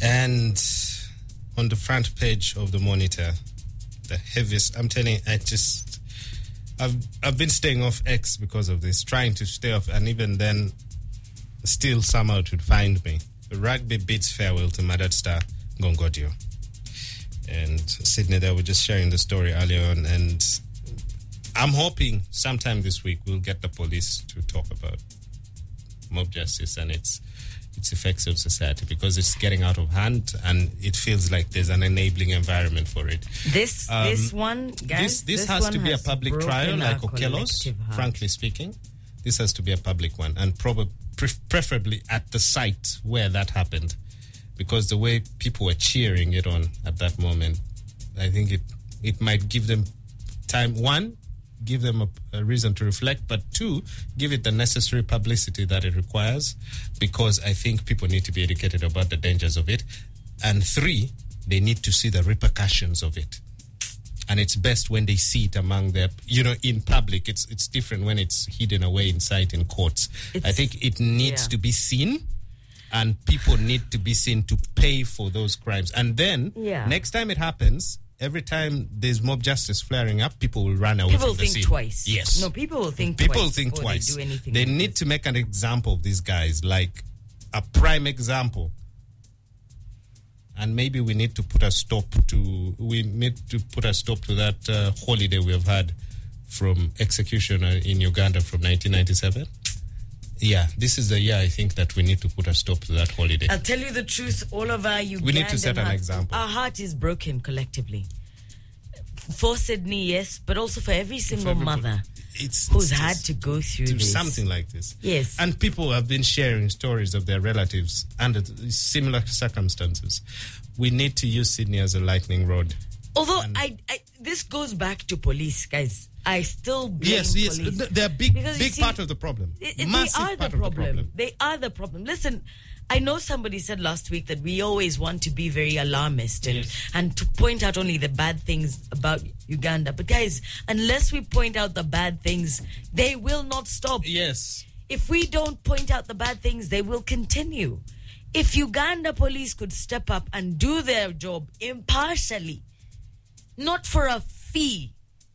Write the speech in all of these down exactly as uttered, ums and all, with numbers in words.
And on the front page of the Monitor, the heaviest, I'm telling you, I just, I've, I've been staying off X because of this, trying to stay off, and even then, still somehow it would find me. The rugby bids farewell to Madad Star Gongodio. And Sydney, they were just sharing the story earlier on, and I'm hoping sometime this week we'll get the police to talk about mob justice and its its effects on society, because it's getting out of hand and it feels like there's an enabling environment for it. This um, this one, guys, this, this, this has one to be has a public trial, like Okelo's, frankly speaking. This has to be a public one, and probably preferably at the site where that happened, because the way people were cheering it on at that moment, I think it it might give them time, one, give them a, a reason to reflect, but two, give it the necessary publicity that it requires, because I think people need to be educated about the dangers of it, and three, they need to see the repercussions of it. And it's best when they see it among their, you know, in public. It's it's different when it's hidden away inside in courts. It's, I think it needs yeah. to be seen, and people need to be seen to pay for those crimes. And then, yeah. next time it happens, every time there's mob justice flaring up, people will run away people from the scene. People think twice. Yes. No, people will think people twice. People think twice. They, do anything they like need this. to make an example of these guys, like a prime example. And maybe we need to put a stop to, we need to put a stop to that uh, holiday we have had from execution in Uganda from nineteen ninety-seven. Yeah, this is the year I think that we need to put a stop to that holiday. I'll tell you the truth, all of our Ugandan we need to set an hearts, example. Our heart is broken collectively. For Sydney, yes, but also for every single for mother it's, who's it's, had to go through to this. something like this. Yes. And people have been sharing stories of their relatives under similar circumstances. We need to use Sydney as a lightning rod. Although I, I, this goes back to police, guys. I still blame yes, yes, police. They're a big, because big see, part of the problem. It, Massive they are part the problem. of the problem. They are the problem. Listen, I know somebody said last week that we always want to be very alarmist and, yes. and to point out only the bad things about Uganda. But guys, unless we point out the bad things, they will not stop. Yes. If we don't point out the bad things, they will continue. If Uganda police could step up and do their job impartially, not for a fee,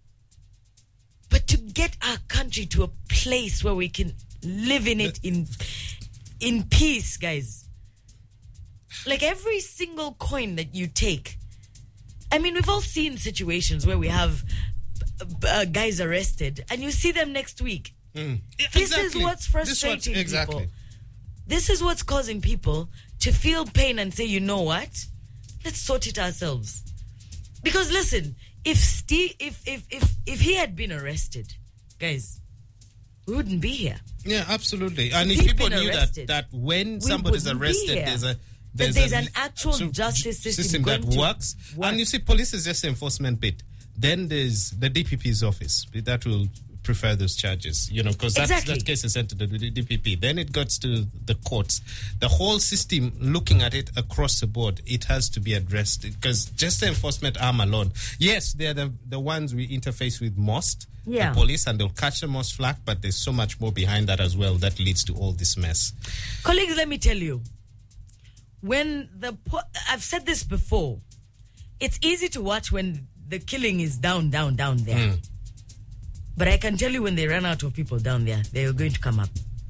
but to get our country to a place where we can live in it in in peace, guys. Like every single coin that you take. I mean, we've all seen situations where we have uh, guys arrested and you see them next week. Mm. This exactly. is what's frustrating this what, exactly. people. This is what's causing people to feel pain and say, you know what? Let's sort it ourselves. Because listen, if Steve, if if if if he had been arrested, guys, we wouldn't be here. Yeah, absolutely. And if, if people knew arrested, that that when somebody's arrested, there's a there's, there's a, an actual so justice system, system that works. Work. And you see, police is just the enforcement bit. Then there's the D P P's office that will prefer those charges, you know, because exactly. that case is sent to the D P P. Then it goes to the courts. The whole system, looking at it across the board, it has to be addressed, because just the enforcement arm alone, yes, they're the, the ones we interface with most, yeah. the police, and they'll catch the most flack, but there's so much more behind that as well that leads to all this mess. Colleagues, let me tell you, when the, po- I've said this before, it's easy to watch when the killing is down, down, down there. Mm. But I can tell you, when they run out of people down there, they are going to come up.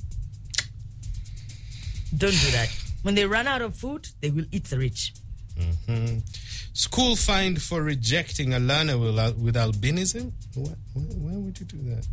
Don't do that. When they run out of food, they will eat the rich. Mm-hmm. School fined for rejecting a learner with, al- with albinism? Why, why, why would you do that?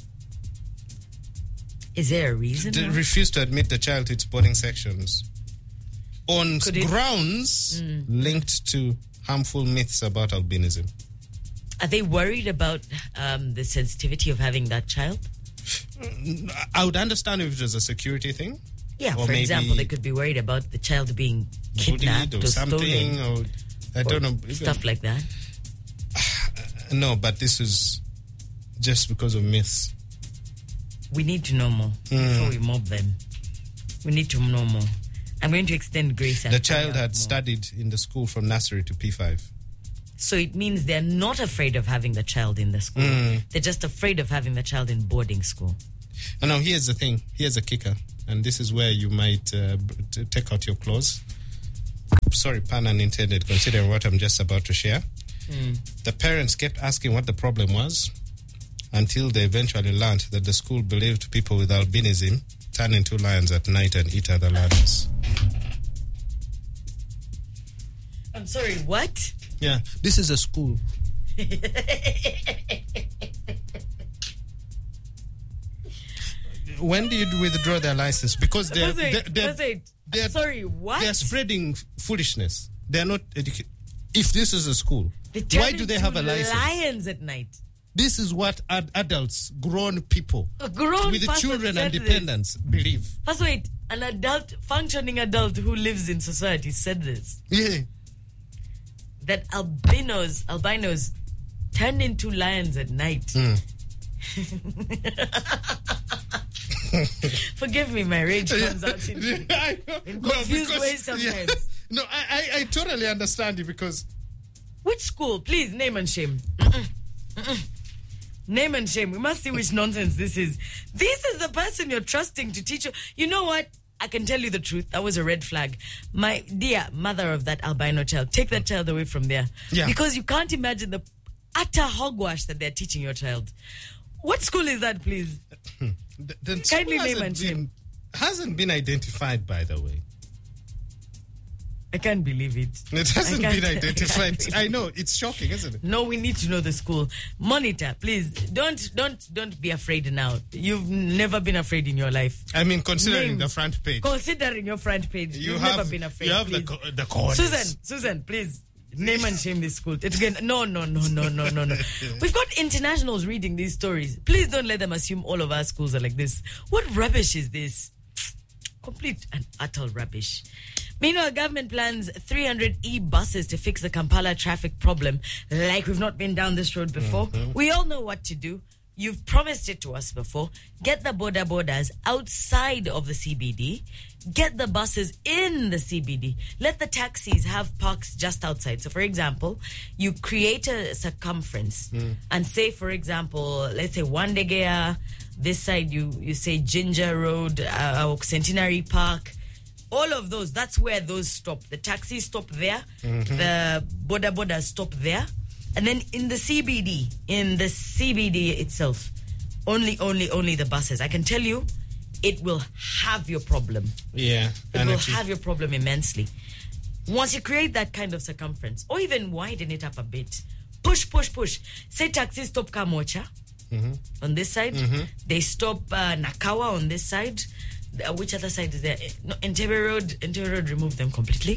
Is there a reason? They refuse to admit the child to its boarding sections on Could grounds it? Mm. linked to harmful myths about albinism. Are they worried about um, the sensitivity of having that child? I would understand if it was a security thing. Yeah, or for example, they could be worried about the child being kidnapped or, or something, or I don't or know, stuff like that. No, but this is just because of myths. We need to know more mm. before we mob them. We need to know more. I'm going to extend grace. And the child had more. studied in the school from nursery to P five. So it means they're not afraid of having the child in the school. Mm. They're just afraid of having the child in boarding school. Oh, no, here's the thing. Here's a kicker. And this is where you might uh, t- take out your claws. Sorry, pun unintended, considering what I'm just about to share. Mm. The parents kept asking what the problem was until they eventually learned that the school believed people with albinism turn into lions at night and eat other ladders. I'm sorry, what? Yeah, this is a school. When did you withdraw their license? Because they're, was it, they're, they're, was it? they're sorry, what? They're spreading foolishness. They're not educated. If this is a school, they why do they have a license? Lions at night. This is what ad- adults, grown people, a grown with children and this. dependents believe. First, wait, an adult, functioning adult who lives in society said this. Yeah. That albinos, albinos turn into lions at night. Mm. Forgive me, my rage comes out in, in confused no, because, ways sometimes. Yeah. No, I, I, I totally understand you because... Which school? Please, name and shame. Mm-mm. Mm-mm. Name and shame. We must see which nonsense this is. This is the person you're trusting to teach you. You know what? I can tell you the truth. That was a red flag. My dear mother of that albino child, take that child away from there. Yeah. Because you can't imagine the utter hogwash that they're teaching your child. What school is that, please? the, the Kindly name and been, shame. Hasn't been identified, by the way. I can't believe it. It hasn't been identified. I, I know, it's shocking, isn't it? No, we need to know the school. Monitor, please, don't don't don't be afraid now. You've never been afraid in your life. I mean, considering Name, the front page. Considering your front page, you you've have, never been afraid. You have please. the, the corners. Susan, Susan, please. Name and shame this school. It's again, no, no, no, no, no, no, no. We've got internationals reading these stories. Please don't let them assume all of our schools are like this. What rubbish is this? Complete and utter rubbish. Meanwhile, government plans three hundred e-buses to fix the Kampala traffic problem. Like we've not been down this road before. Mm-hmm. We all know what to do. You've promised it to us before. Get the border borders outside of the C B D. Get the buses in the C B D. Let the taxis have parks just outside. So, for example, you create a circumference mm. and say, for example, let's say Wandegea, this side you, you say Ginger Road, uh, Centenary Park. All of those, that's where those stop. The taxis stop there. Mm-hmm. The border borders stop there. And then in the C B D, in the C B D itself, only, only, only the buses. I can tell you, it will have your problem. Yeah. It will have your problem immensely. Once you create that kind of circumference, or even widen it up a bit, push, push, push. Say taxis stop Kamocha mm-hmm. on this side. Mm-hmm. They stop uh, Nakawa on this side. Uh, which other side is there? No, Entebbe Road. Entebbe Road, remove them completely.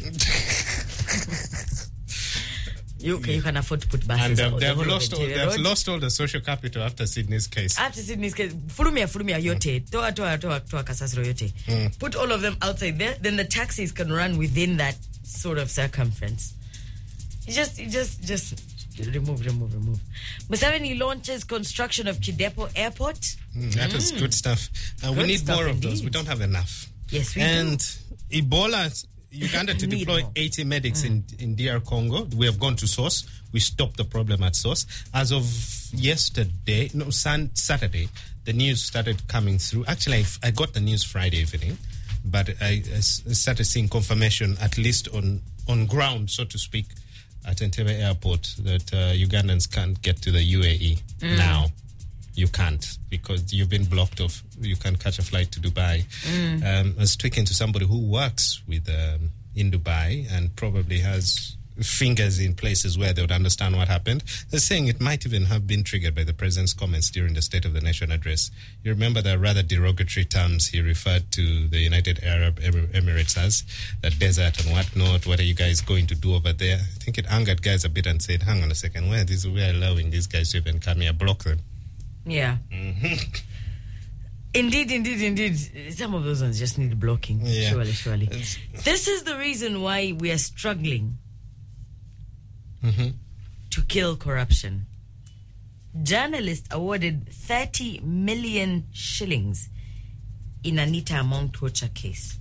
You, okay, you can afford to put buses. And uh, they've, the lost all, they've lost all the social capital after Sydney's case. After Sydney's case, Furumia, Furumia, Yote, Toa, Toa, Toa, Toa, Kasasro, Yote. Mm. Put all of them outside there, then the taxis can run within that sort of circumference. You just, you just, just remove, remove, remove. Museveni launches construction of Kidepo Airport. Mm, that mm. is good stuff. Uh, good we need stuff more of indeed. Those. We don't have enough. Yes, we and do. And Ebola... Uganda to deploy more. eighty medics mm. in, in D R Congo. We have gone to source. We stopped the problem at source. As of yesterday, no, sun, Saturday, the news started coming through. Actually, I, I got the news Friday evening, but I, I started seeing confirmation, at least on, on ground, so to speak, at Entebbe Airport, that uh, Ugandans can't get to the U A E mm. now. You can't, because you've been blocked off. You can't catch a flight to Dubai. Mm. Um, I was speaking to somebody who works with um, in Dubai and probably has fingers in places where they would understand what happened. They're saying it might even have been triggered by the president's comments during the State of the Nation address. You remember the rather derogatory terms he referred to the United Arab Emirates as, that desert and whatnot. What are you guys going to do over there? I think it angered guys a bit and said, hang on a second, where is we are allowing these guys to even come here, block them? Yeah. Mm-hmm. Indeed, indeed, indeed. Some of those ones just need blocking. Yeah. Surely, surely. It's... This is the reason why we are struggling mm-hmm. to kill corruption. Journalists awarded thirty million shillings in Anita Among torture case.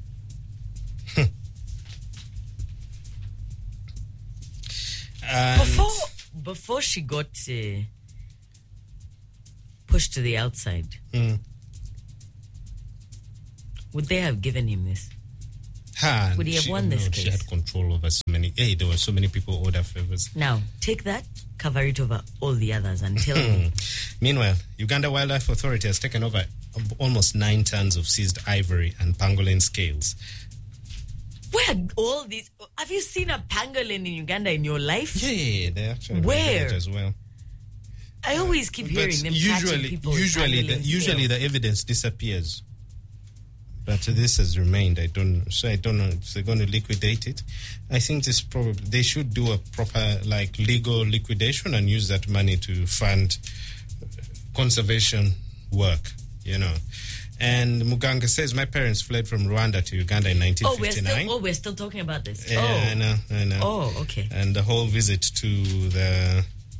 and... Before, before she got... Uh, pushed to the outside, mm. would they have given him this? Ha, would he have she, won this no, case? She had control over so many. Hey, there were so many people who owed her favors. Now, take that, cover it over all the others until... Meanwhile, Uganda Wildlife Authority has taken over almost nine tons of seized ivory and pangolin scales. Where are all these... Have you seen a pangolin in Uganda in your life? Yeah, yeah, yeah, they're actually Where? as well. I always keep hearing But them usually, catching people usually, with the, pangolin usually scales. the evidence disappears. But this has remained. I don't. So I don't know if they're going to liquidate it. I think this probably they should do a proper like legal liquidation and use that money to fund conservation work. You know. And Muganga says my parents fled from Rwanda to Uganda in nineteen Oh, we're fifty-nine. still, oh, we're still talking about this. Yeah, oh. I know. I know. Oh, okay. And the whole visit to the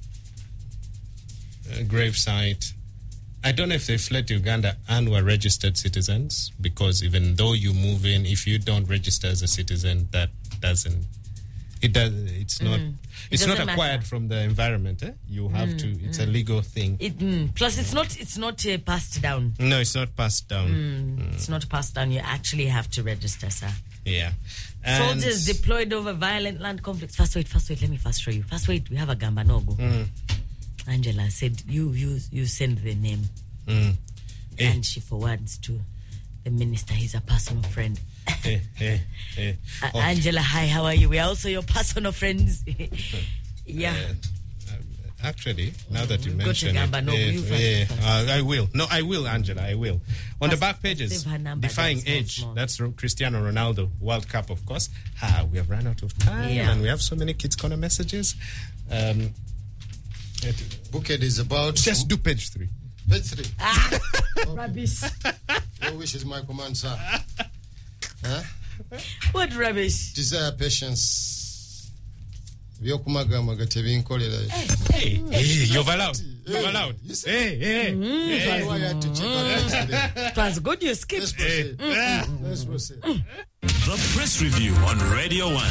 uh, gravesite. I don't know if they fled to Uganda and were registered citizens, because even though you move in, if you don't register as a citizen, that doesn't. It does. It's not. Mm. It It's not doesn't acquired matter. from the environment. Eh? You have Mm, to. It's mm. a legal thing. It, mm, plus, it's not. It's not uh, passed down. No, it's not passed down. Mm, Mm. It's not passed down. You actually have to register, sir. Yeah. And Soldiers deployed over violent land conflicts. First wait, first wait. Let me first show you. First wait. We have a Gambanogo. Mm. Angela said, "You, you, you send the name." Mm. Eh. And she forwards to the minister. He's a personal friend. eh, eh, eh. Uh, Oh. Angela, hi, how are you? We are also your personal friends. Yeah. Uh, actually, now that you We'll go to mention Gamba. it, No, eh, you first, eh, you first. uh, I will. No, I will, Angela. I will. On the First, back pages, save her number, defying then small, age. small. That's Ro- Cristiano Ronaldo World Cup, of course. Ah, we have run out of time, Yeah. and we have so many Kids Corner messages. Um, it- Bookhead is about just do page three. page three. Ah, rubbish. Your wish is my command, sir. Huh? What rubbish? Desire patience. Byokumagamaga tebinkolera. Hey, hey, you've allowed. You've Hey, allowed. you see? Hey, hey, That's hey. why I had to check out yesterday. It was good you Let's skipped. proceed. Eh. Let's proceed. The Press Review on Radio one.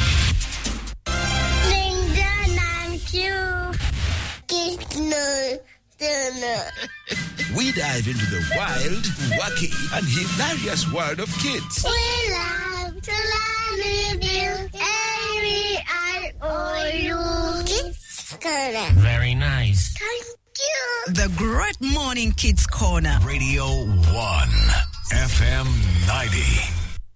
We dive into the wild, wacky, and hilarious world of kids. We love to love you, and we are all you. Kids Corner. Very nice. Thank you. The Great Morning Kids Corner. Radio one. F M ninety.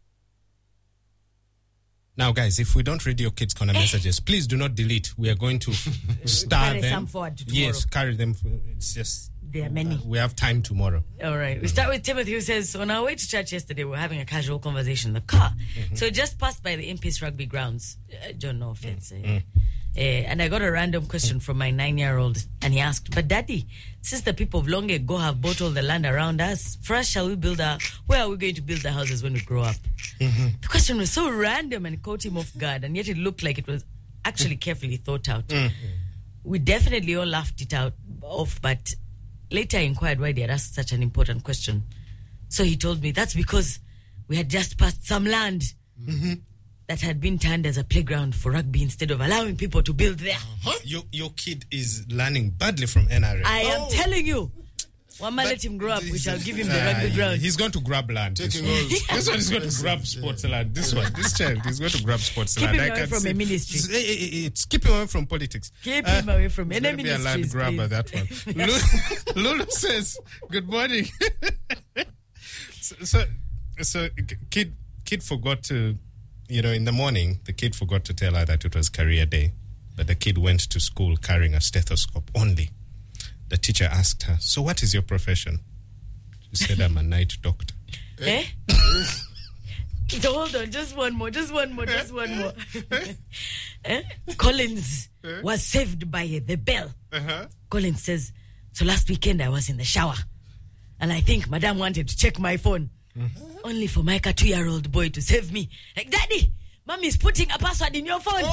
Now, guys, if we don't read your Kids Corner messages, please do not delete. We are going to star Carry them. some forward to tomorrow. Yes, carry them. For, it's just There are many. we have time tomorrow. All right. We start with Timothy, who says, on our way to church yesterday, we were having a casual conversation in the car. So it just passed by the Impis rugby grounds. Uh, John, no offense. eh. Uh, and I got a random question from my nine-year-old, and he asked, but Daddy, since the people of long ago have bought all the land around us, for us, shall we build our, where are we going to build the houses when we grow up? The question was so random and caught him off guard, and yet it looked like it was actually carefully thought out. We definitely all laughed it out off, but later I inquired why they had asked such an important question. So he told me that's because we had just passed some land that had been turned as a playground for rugby instead of allowing people to build there. Huh? Your your kid is learning badly from N R A. I am telling you. Wama, let him grow up. We shall give him the rugby Ah, ground. He's going to grab land. This Taking one, all this one is going to grab sports land. This one, this child is going to grab sports Keep land. him I away can from see. a ministry. It's, eh, eh, eh, it's keep him away from politics. Keep Uh, him away from It's any going to be a land ministries, grabber, please. that one. Lulu, Lulu says, good morning. so, so, so, kid, kid forgot to, you know, in the morning, the kid forgot to tell her that it was career day. But the kid went to school carrying a stethoscope only. The teacher asked her, so what is your profession? She said, I'm a night doctor. Eh? So hold on, just one more, just one more, just one more. eh? Collins was saved by the bell. Uh-huh. Collins says, so last weekend I was in the shower and I think Madam wanted to check my phone. Only for my two-year-old boy to save me. Like, Daddy, Mommy's putting a password in your phone.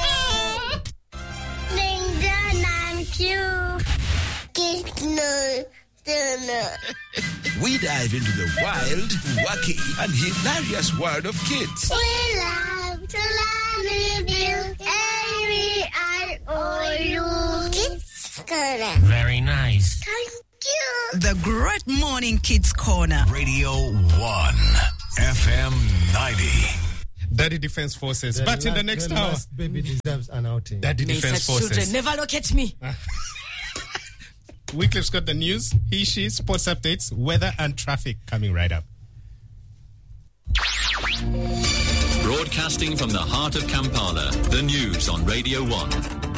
Linda and you. Kids Corner. We dive into the wild, wacky, and hilarious world of kids. We love to love you, and we are all you. Kids Corner. Very nice. Thank you. The Great Morning Kids Corner. Radio one. F M ninety. Daddy Defense Forces. The but in last- the next the hour, last baby deserves an outing. Daddy May Defense such children Forces. never locate me. Wycliffe's got the news, he, she, sports updates, weather and traffic coming right up. Broadcasting from the heart of Kampala, the news on Radio one.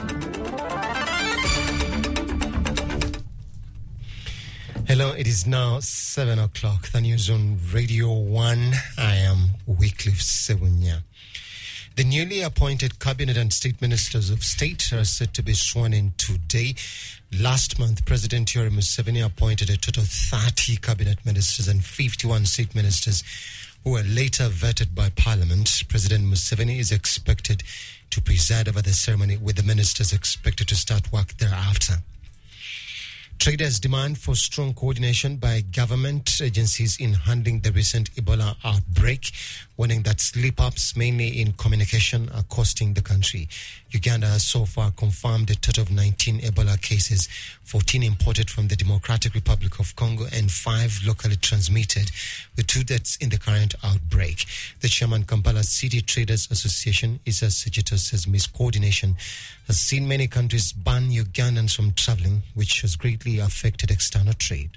Hello, it is now seven o'clock. The news on Radio one. I am Wycliffe Sebunya. The newly appointed cabinet and state ministers of state are set to be sworn in today. Last month, President Yoweri Museveni appointed a total of thirty cabinet ministers and fifty-one state ministers who were later vetted by Parliament. President Museveni is expected to preside over the ceremony, with the ministers expected to start work thereafter. Traders demand for strong coordination by government agencies in handling the recent Ebola outbreak, warning that slip-ups, mainly in communication, are costing the country. Uganda has so far confirmed a total of nineteen Ebola cases, fourteen imported from the Democratic Republic of Congo and five locally transmitted, with two deaths in the current outbreak. The chairman, Kampala City Traders Association, Issa Sejito, says miscoordination has seen many countries ban Ugandans from traveling, which has greatly affected external trade.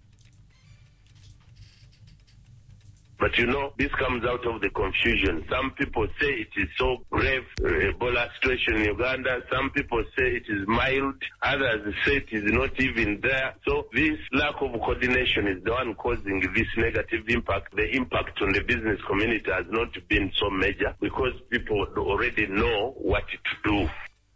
But you know, this comes out of the confusion. Some people say it is so grave, uh, Ebola situation in Uganda. Some people say it is mild. Others say it is not even there. So this lack of coordination is the one causing this negative impact. The impact on the business community has not been so major because people already know what to do.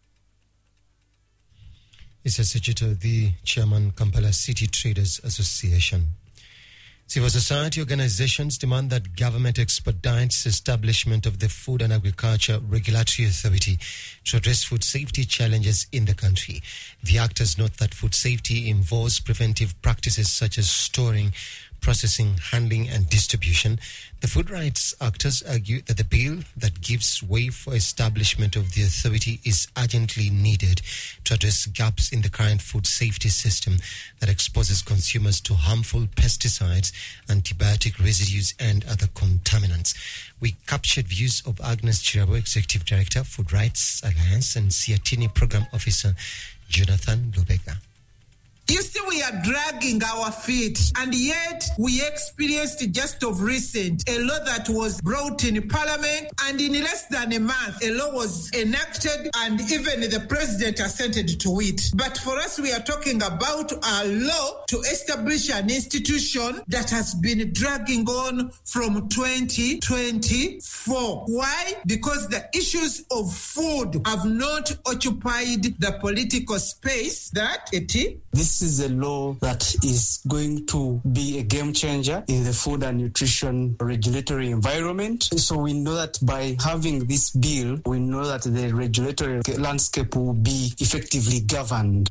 Issa Sejito, the chairman, Kampala City Traders Association. Civil society organizations demand that government expedites establishment of the Food and Agriculture Regulatory Authority to address food safety challenges in the country. The actors note that food safety involves preventive practices such as storing, processing, handling, and distribution. The food rights actors argue that the bill that gives way for establishment of the authority is urgently needed to address gaps in the current food safety system that exposes consumers to harmful pesticides, antibiotic residues, and other contaminants. We captured views of Agnes Chirabo, Executive Director, Food Rights Alliance, and Siatini Program Officer Jonathan Lubega. You see, we are dragging our feet, and yet we experienced just of recent a law that was brought in Parliament, and in less than a month, a law was enacted, and even the President assented to it. But for us, we are talking about a law to establish an institution that has been dragging on from twenty twenty-four. Why? Because the issues of food have not occupied the political space that it is. This is a law that is going to be a game changer in the food and nutrition regulatory environment. So we know that by having this bill, we know that the regulatory landscape will be effectively governed.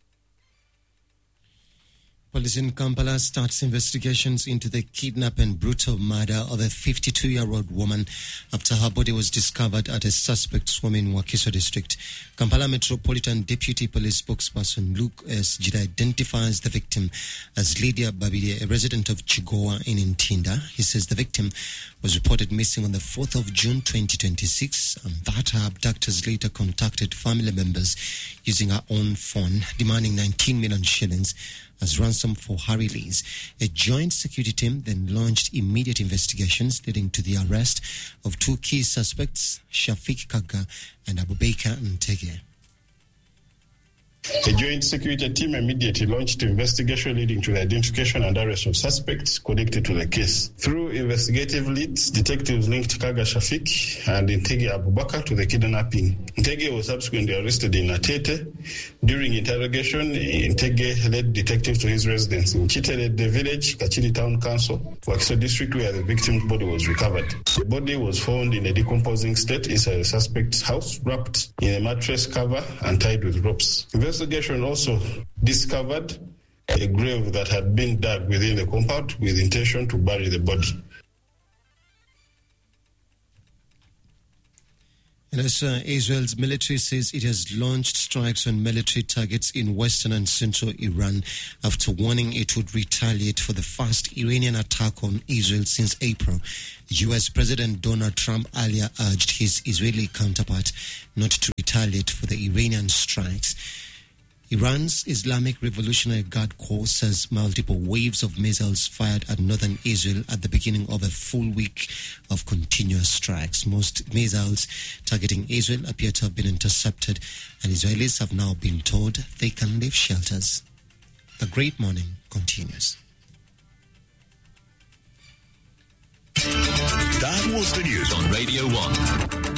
Police in Kampala starts investigations into the kidnap and brutal murder of a fifty-two-year-old woman after her body was discovered at a suspect's home in Wakiso district. Kampala Metropolitan Deputy Police spokesperson Luke S. Jida identifies the victim as Lydia Babide, a resident of Chigowa in Ntinda. He says the victim was reported missing on the fourth of June twenty twenty-six, and that her abductors later contacted family members using her own phone, demanding nineteen million shillings as ransom for her release. A joint security team then launched immediate investigations, leading to the arrest of two key suspects, Shafiq Kaga and Abubakar Ntege. The Joint Security Team immediately launched an investigation leading to the identification and arrest of suspects connected to the case. Through investigative leads, detectives linked Kaga Shafiq and Ntege Abubakar to the kidnapping. Ntege was subsequently arrested in Atete. During interrogation, Ntege led detectives to his residence in Chitelede village, Kachiri Town Council, Wakiso district, where the victim's body was recovered. The body was found in a decomposing state inside the suspect's house, wrapped in a mattress cover and tied with ropes. Investigation also discovered a grave that had been dug within the compound with intention to bury the body. And as uh, Israel's military says it has launched strikes on military targets in western and central Iran after warning it would retaliate for the first Iranian attack on Israel since April. U S President Donald Trump earlier urged his Israeli counterpart not to retaliate for the Iranian strikes. Iran's Islamic Revolutionary Guard Corps says multiple waves of missiles fired at northern Israel at the beginning of a full week of continuous strikes. Most missiles targeting Israel appear to have been intercepted, and Israelis have now been told they can leave shelters. The Great Morning continues. That was the news on Radio one.